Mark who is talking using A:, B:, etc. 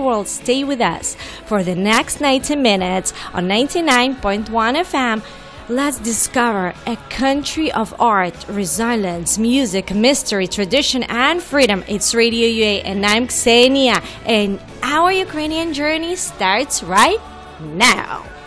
A: world. Stay with us for the next 90 minutes on 99.1 FM. Let's discover a country of art, resilience, music, mystery, tradition, and freedom. It's Radio UA, and I'm Ksenia, and our Ukrainian journey starts right now.